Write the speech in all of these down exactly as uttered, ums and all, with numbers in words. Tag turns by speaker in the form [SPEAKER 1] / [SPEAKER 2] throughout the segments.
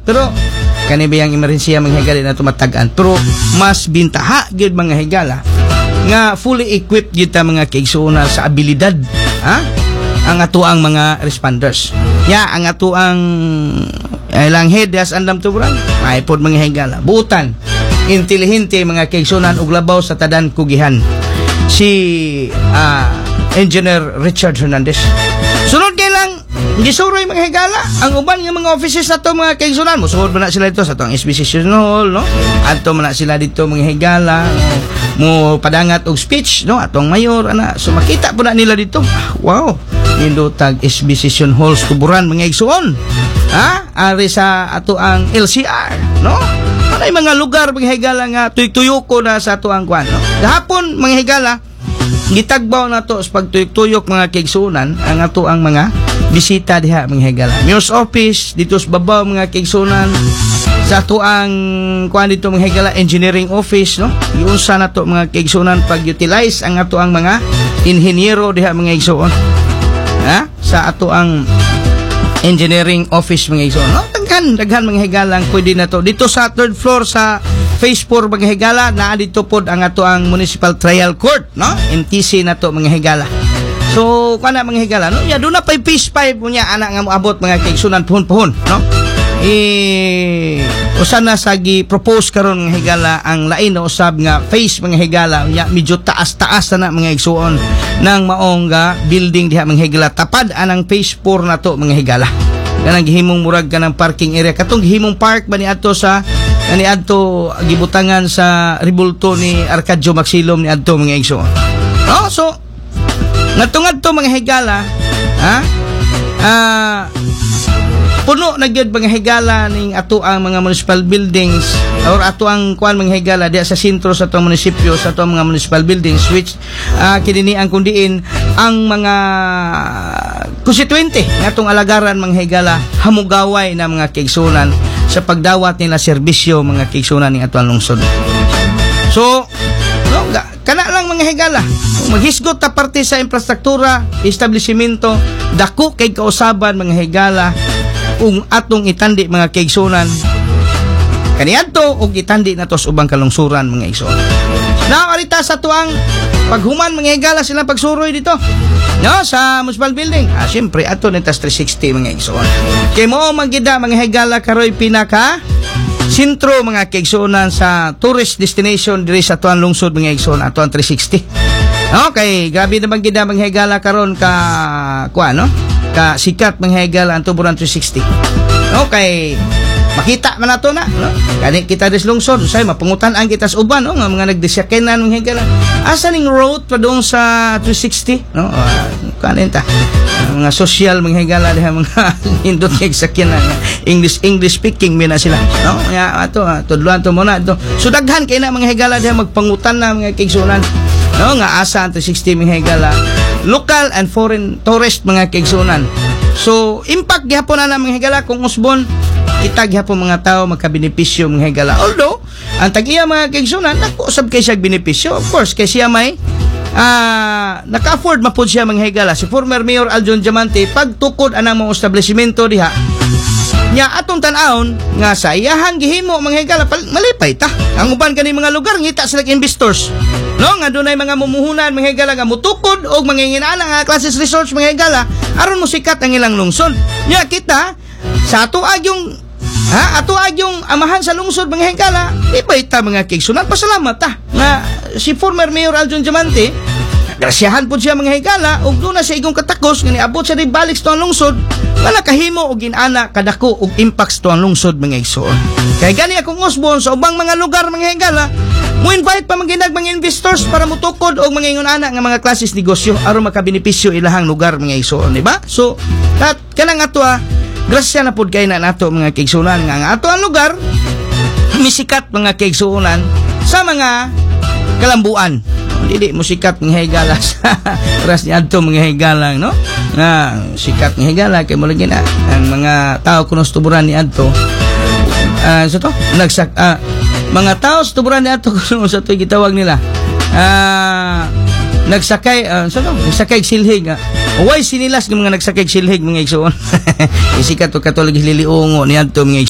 [SPEAKER 1] Pero kani biyang emerhensiya mga higala na tumatagan. Pero mas bintaha gyud mga higala nga fully equipped gyud ta mga kaigsuonan sa abilidad, ha? Ang atuang mga responders. Ya, ang atuang ilang head as andam tuburan, may pod mga higala. Buutan, intelihente mga kaigsuonan ug labaw sa tadan kugihan. Si uh, Engineer Richard Hernandez. Sunod kay lang gisuroy mga higala ang uban nga mga offices na to mga kaigsuonan. Musuod man na sila dito sa atong S B Session Hall, no? Adto man na sila dito mga higala mo padangat og speech, no? Atong mayor ana. So makita po na nila dito. Wow. Indo tag S B Session Hall tuburan mga igsuon. Ha? Ari sa ato ang L C R, no? Anay mga lugar mga higala nga tuyok-tuyoko na sa ato ang kwan, no? Gahapon mga higala gitagbaw na to sa pagtuyok-tuyok mga kaigsuonan ang ato ang mga bisita diha mga higala. Mayor's office dito sa babaw mga kaigsuonan, sa ato ang kuan dito mga higala engineering office, no? Iunsa na to mga kaigsuonan pag-utilize ang ato ang mga inhinyero diha mga igsuon. Ha? Sa ato ang engineering office mga igsuon, no? Daghan daghan mga higala ang pwede na to. Dito sa third floor sa Phase four mga higala naa dito pod ang ato ang Municipal Trial Court, no? M T C na to mga higala. So kana mga higala, no? Ya doon na pa Phase five unya ana nga moabot mga kaigsuonan puhon-puhon, no? Eh usa na sa gi-propose karon mga higala ang lain na usab nga phase mga higala unya medyo taas-taas na mga igsuon nang maong nga building diha mga higala. Tapad anang Phase four na to mga higala. Kanang gihimong murag kanang parking area katong gihimong park ba ni adto sa ani adto gibutangan sa ribulto ni Arcadio Maxilom ni adto mga igsuon. No, so ngatong adto mga higala, ha? Ah puno na gyud mga higala ning ato ang mga municipal buildings or ato ang kuan mga higala diya sa sentro sa atong munisipyo sa atong mga municipal buildings which uh, kinini ang kundiin ang mga konstituente ngatong alagaran mga higala hamugaway na mga kaigsuonan sa pagdawat nila serbisyo mga kaigsuonan ning ato ang lungsod. So no, kana lang mga higala maghisgot ta parte sa infrastruktura, establishmento, dako kay kausaban mga higala ung atong itandi mga kaigsuonan kaniadto ug itandi nato sa ubang kalungsuran mga igsuon. Now arita sa tuang paghuman mga higala sila pagsuroy dito, no, sa municipal building. Ah syempre ato nitas three sixty mga igsuon. Kay mo magida mga higala karoy pinaka sentro mga kaigsuonan sa tourist destination diri sa tuang lungsod mga igsuon ato ang three sixty. Okay, grabe naman gid mga higala karon ka kuan, no? Ka sikat mga higala ang tuburan three sixty. Okay, makita man nato na, no? Kani kita dis lungsod say mapangutan-an kita sa uban, no? Nga mga nagdisyakenan mga higala. Asa ning road pa doon sa three sixty, no? Uh, kanin ta. Uh, mga social mga higala diha mga indot kay sakyanan. English English speaking mina sila, no? Ya ato uh, tudluan to muna to. So daghan kay na mga higala diha magpangutan na mga kaigsuonan. No, nga asa ang three sixty mga higala local and foreign tourist mga kaigsuonan. So impact gyapon na mga higala kung usbon kita gyapon mga tao magkabenepisyo mga higala. Although ang tag-iya mga kaigsuonan nako usab kay siya benepisyo, of course kay siya may uh, naka-afford mapud siya mga higala. Si former Mayor Aljon Diamante pagtukod anang mga establishmento diha nya atong tan-awon nga sa iyahang gihimo mga higala malipay ta. Ang uban kani mga lugar ngita sila investors, no, nga dunay mga mumuhunan mga higala nga mutukod og mga nginana nga classes resorts mga higala aron musikat ang ilang lungsod. Nya kita sa ato agyong ha ato agyong amahan sa lungsod mga higala lipay ta mga kaigsuonan. Pasalamat ta nga si former Mayor Aljon Diamante grasyahan po siya mga higala ug doon na sa igong katakos nga niabot siya rin balik sa lungsod nga nakahimo og ginana kadako og impact sa lungsod mga igsuon. Kay gani akong usbon sa ubang mga lugar mga higala mo invite pa maginag mga investors para mutukod og mga ingon-ana nga mga klases negosyo aron makabenepisyo ilahang lugar mga igsuon, di ba? So kat kanang ato ah, grasya na pud kay na nato mga kaigsuonan nga ang ato ang lugar misikat mga kaigsuonan sa mga kalambuan. Dili mo sikat ng higala sa ras ni adto mga higala, no? Nga sikat ng higala kay mo lagi na ang mga tao kunos tuburan ni adto. Ah, uh, so to nagsak uh, mga tao sa tuburan ni adto kuno sa to gitawag nila. Ah, uh, nagsakay uh, so to nagsakay silhig. Uh, Way sinilas ng mga nagsakay silhig mga igsuon. Isikat to katolik liliungo ni adto mga igsuon.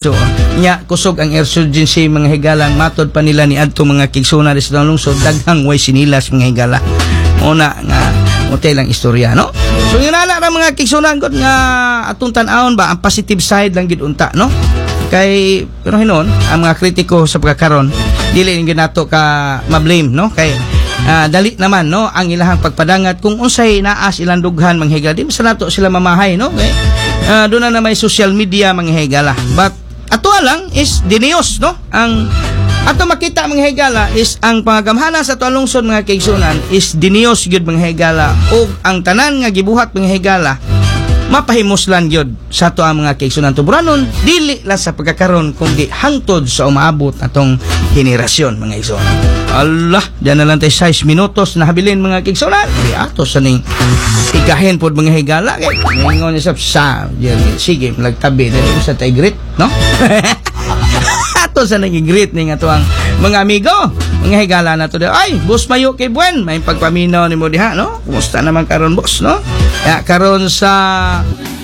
[SPEAKER 1] nya kusog ang urgency mga higala matod pa nila ni adto mga kigsuna sa daong lungsod daghang way sinilas mga higala una nga hotel ang istorya no. So inala ra mga kigsuna gud nga atong tan-awon ba ang positive side lang gid unta no. Kay pero hinon ang mga kritiko sa pagkakaron dili ning nato ka ma-blame no kay uh, dali naman no ang ilahang pagpadangat kung unsay naas ilang dughan mga higala di sa nato sila mamahay no kay uh, doon na, na may social media mga higala but ato lang is dinios no ang ato makita mga higala is ang pangagamhana sa ato lungsod mga kaigsunan is dinios gyud mga higala ug ang tanan nga gibuhat mga higala mapahimuslan gyud sa ato ang mga kaigsunan tuburanon dili la sa pagkakaron kundi hangtod sa umaabot atong henerasyon mga kaigsunan. Allah, diyan na lang tayo six minutos na habilin mga kaigsunan. Di ato sa ning ikahin pod mga higala kay ningon sa sa sige lagtabi dili sa tay grit no. Ato sa nang greet ning ato ang mga amigo mga higala na to ay boss mayo kay Buen may pagpaminaw nimo diha no kumusta naman karon boss no ya karon sa